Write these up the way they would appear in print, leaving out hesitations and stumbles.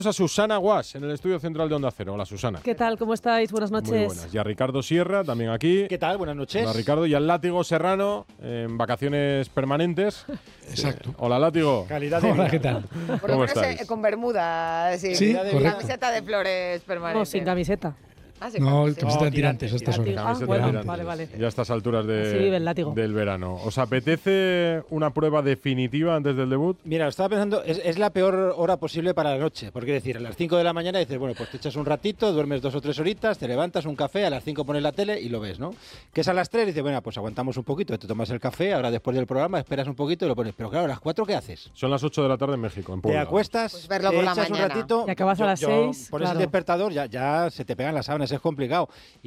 A Susana Guas en el estudio central de Onda Cero. Hola, Susana. ¿Qué tal? ¿Cómo estáis? Buenas noches. Muy buenas. Y a Ricardo Sierra, también aquí. ¿Qué tal? Buenas noches. Hola, Ricardo. Y al Látigo Serrano, en vacaciones permanentes. Exacto. Hola, Látigo. Calidad de vida. Hola, ¿qué tal? Por lo ¿Cómo menos estáis? con bermuda, sí, Sí, de correcto. camiseta de flores permanente. No, sin camiseta. Ah, sin No, camiseta. camiseta de tirantes a estas tirantes. horas. Camiseta bueno, de tirantes. vale. Ya a estas alturas Así vive el Látigo. del verano. ¿Os apetece una prueba definitiva antes del debut? Mira, estaba pensando, es la peor hora posible para la noche. Porque decir, a las 5 de la mañana dices, bueno, pues te echas un ratito, duermes 2 o 3 horitas, te levantas, un café, a las 5 pones la tele y lo ves, ¿no? Que es a las 3 dices, bueno, pues aguantamos un poquito, te tomas el café, ahora después del programa esperas un poquito y lo pones. Pero claro, a las 4, ¿qué haces? Son las 8 de la tarde en México, en Te Puebla. acuestas, Pues verlo te por la echas un mañana. ratito. Y acabas a las 6, Pones claro. el despertador, ya se te pegan las sábanas, es complicado.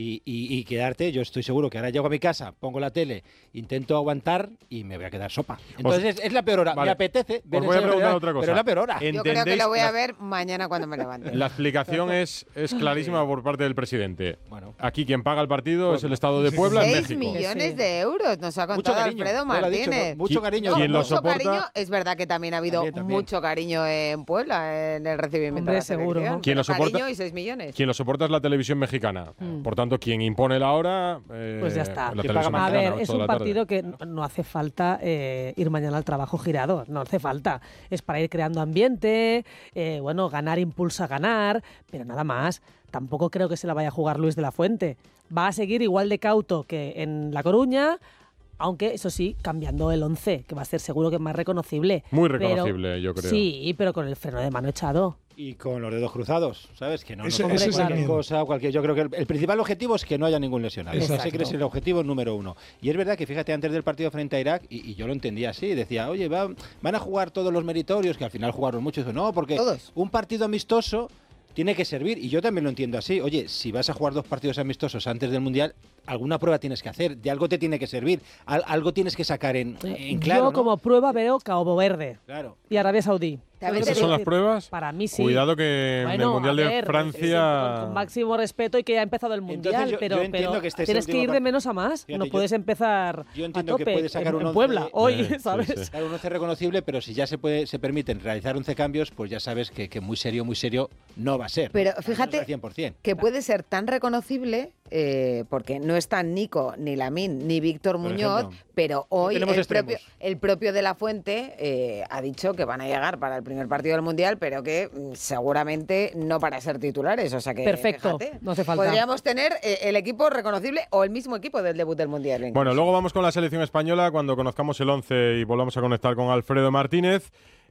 Y quedarte, yo estoy seguro que ahora llego a mi casa, pongo la tele, intento aguantar y me voy a quedar sopa. Entonces es la peor hora. Vale. Me apetece ver Os voy a esa preguntar hora, otra cosa. pero es la peor hora. Yo creo que ¿Entendéis lo voy a la- ver mañana cuando me levante. La explicación es clarísima por parte del presidente. Bueno. Aquí quien paga el partido es el Estado de Puebla, en 6 México. millones Sí. de euros nos ha Mucho contado cariño. Alfredo ya lo ha dicho, Martínez. ¿no? Mucho cariño. No, ¿Quién lo mucho soporta? cariño. Es verdad que también ha habido También. mucho cariño en Puebla en el recibimiento Hombre, de la seguro. selección. ¿Quién lo Pero soporta? cariño y 6 millones. Quien lo soporta es la televisión mexicana. Por tanto, quien impone la hora. Pues ya está. La ¿Quién televisión paga más? A mexicana, ver, es 8 de un la tarde. partido que no hace falta ir mañana al trabajo girado, no hace falta. Es para ir creando ambiente, bueno, ganar impulsa a ganar, pero nada más. Tampoco creo que se la vaya a jugar Luis de la Fuente. Va a seguir igual de cauto que en La Coruña, aunque eso sí, cambiando el 11, que va a ser seguro que más reconocible. Muy Pero- reconocible, yo creo. Sí, pero con el freno de mano echado. Y con los dedos cruzados, ¿sabes? Que no Ese- nos ese es el cualquier miedo. cosa, yo creo que el principal objetivo es que no haya ningún lesionado. Exacto. Ese creo que es el objetivo número 1. Y es verdad que, fíjate, antes del partido frente a Irak, y yo lo entendía así, decía, oye, van a jugar todos los meritorios, que al final jugaron muchos. No, porque Todos. un partido amistoso tiene que servir, y yo también lo entiendo así. Oye, si vas a jugar 2 partidos amistosos antes del Mundial, alguna prueba tienes que hacer, de algo te tiene que servir, algo tienes que sacar en claro, Yo ¿no? como prueba veo Cabo Verde Claro. y Arabia Saudí. También ¿Esas te son digo- las pruebas? Para mí sí. Cuidado que en el Bueno, Mundial a de ver, Francia. con máximo respeto y que ya ha empezado el Mundial, Entonces yo pero entiendo que este es el tienes que último ir de partido. menos a más. Fíjate, No yo- puedes empezar yo a entiendo que tope puedes sacar en, un en 11, Puebla hoy, sí, ¿sabes? sí. Claro, un 11 reconocible, pero si ya se permiten realizar 11 cambios, pues ya sabes que muy serio no va a ser. Pero Al menos fíjate al 100%. que puede ser tan reconocible, porque no están Nico, ni Lamín, ni Víctor Por Muñoz, ejemplo. pero hoy tenemos extremos. el propio de la Fuente ha dicho que van a llegar para el primer partido del Mundial, pero que seguramente no para ser titulares. O sea que, Perfecto, fíjate, no hace falta. podríamos tener el equipo reconocible o el mismo equipo del debut del Mundial. incluso. Bueno, luego vamos con la selección española cuando conozcamos el 11 y volvamos a conectar con Alfredo Martínez.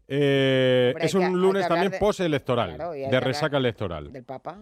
Hombre, Es hay que- un hay lunes que hablar también de- postelectoral, Claro, y hay de que hablar resaca electoral. Del Papa.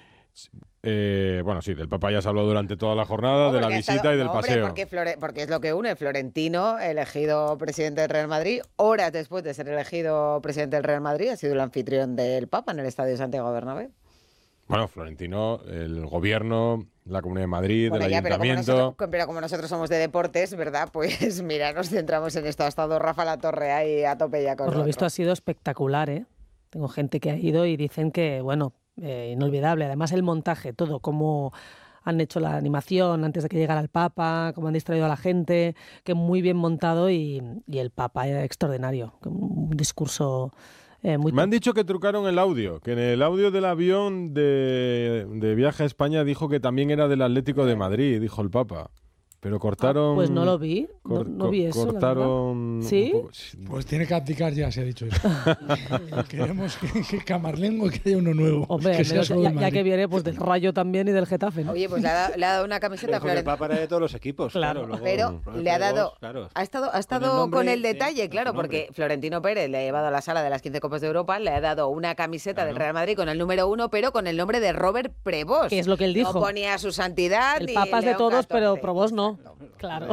Bueno, sí, del Papa ya se habló durante toda la jornada, de la Porque ha visita estado- y del no, hombre, paseo. porque es lo que une. Florentino, elegido presidente del Real Madrid, horas después de ser elegido presidente del Real Madrid, ha sido el anfitrión del Papa en el Estadio Santiago Bernabéu. Bueno, Florentino, el gobierno, la Comunidad de Madrid, Bueno, el ya, Ayuntamiento. pero como nosotros somos de deportes, ¿verdad? Pues mira, nos centramos en esto. Ha estado Rafa Latorre ahí a tope ya con Por lo otro. visto ha sido espectacular, ¿eh? Tengo gente que ha ido y dicen que, bueno, inolvidable. Además el montaje, todo, cómo han hecho la animación antes de que llegara el Papa, cómo han distraído a la gente, que muy bien montado y el Papa era extraordinario. Un discurso muy... Me han dicho que trucaron el audio, que en el audio del avión de viaje a España dijo que también era del Atlético de Madrid, dijo el Papa. Pero cortaron... Pues no lo vi, no vi eso, la Cortaron... verdad. ¿Sí? un poco- Pues tiene que abdicar ya, se ha dicho eso. Queremos que Camarlengo que haya uno nuevo. Hombre, que al sea menos solo del ya Madrid. que viene pues del Rayo también y del Getafe, ¿no? Oye, pues le ha dado una camiseta a Porque el Florentino. Papa era de todos los equipos. Claro. luego- Pero luego le ha dado, claro. ha estado el nombre, con el sí, detalle, con claro, su nombre. porque Florentino Pérez le ha llevado a la sala de las 15 Copas de Europa, le ha dado una camiseta Claro. del Real Madrid con el número 1, pero con el nombre de Robert Prevost. Que es lo que él dijo. No ponía su santidad El ni Papa es de León todos, pero XIV. Provost no. Claro.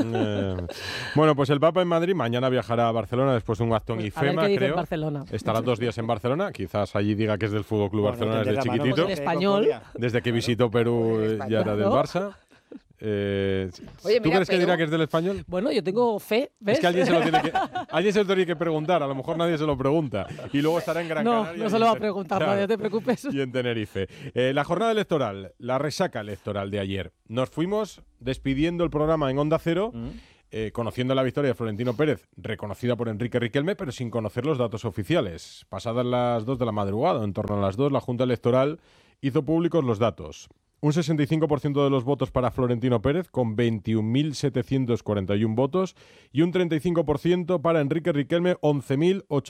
Bueno, pues el Papa en Madrid mañana viajará a Barcelona después de un acto en A ver qué IFEMA, dice en creo. Barcelona. Estará 2 días en Barcelona, quizás allí diga que es del Fútbol Club Bueno, Barcelona tendrá desde la mano, chiquitito, Pues el español. desde que visitó Perú El ya era del español. Barça. Oye, ¿Tú mira, crees que Perú- dirá que es del español? Bueno, yo tengo fe, ¿ves? Es que alguien se lo tiene que preguntar, a lo mejor nadie se lo pregunta. Y luego estará en Gran No, Canaria. no se y lo va a en- preguntar claro, nadie, no te preocupes. Y en Tenerife. La jornada electoral, la resaca electoral de ayer. Nos fuimos despidiendo el programa en Onda Cero conociendo la victoria de Florentino Pérez, reconocida por Enrique Riquelme, pero sin conocer los datos oficiales. Pasadas las 2 de la madrugada, en torno a las 2, la Junta Electoral hizo públicos los datos. Un 65% de los votos para Florentino Pérez, con 21.741 votos, y un 35% para Enrique Riquelme, 11.800.